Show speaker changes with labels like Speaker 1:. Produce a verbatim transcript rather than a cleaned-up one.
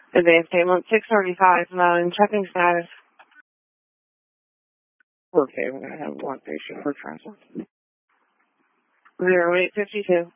Speaker 1: Advance payment six thirty-five, known checking status. Okay, we're going to have one patient for transit. Zero eight fifty two.